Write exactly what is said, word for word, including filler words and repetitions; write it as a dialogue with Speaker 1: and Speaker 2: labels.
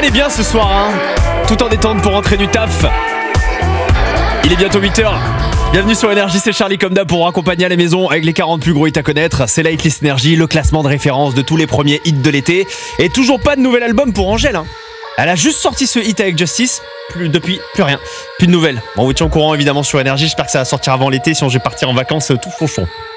Speaker 1: est bien ce soir, hein. Tout en détente pour rentrer du taf. Il est bientôt huit heures. Bienvenue sur Énergie, c'est Charlie comme d'hab pour vous accompagner à la maison avec les quarante plus gros hits à connaître. C'est la Hitlist Énergie, le classement de référence de tous les premiers hits de l'été. Et toujours pas de nouvel album pour Angèle, hein. Elle a juste sorti ce hit avec Justice, plus, depuis plus rien, plus de nouvelles. Bon, on vous tient au courant évidemment sur Énergie, j'espère que ça va sortir avant l'été, sinon je vais partir en vacances tout chonchon.